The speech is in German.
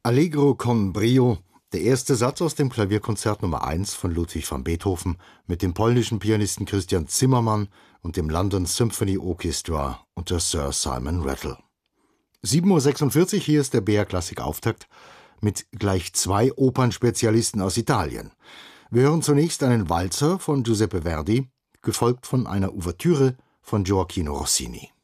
Allegro con brio, der erste Satz aus dem Klavierkonzert Nummer 1 von Ludwig van Beethoven mit dem polnischen Pianisten Christian Zimmermann und dem London Symphony Orchestra unter Sir Simon Rattle. 7:46 Uhr, hier ist der BR Klassik Auftakt mit gleich 2 Opernspezialisten aus Italien. Wir hören zunächst einen Walzer von Giuseppe Verdi, gefolgt von einer Ouvertüre von Gioachino Rossini.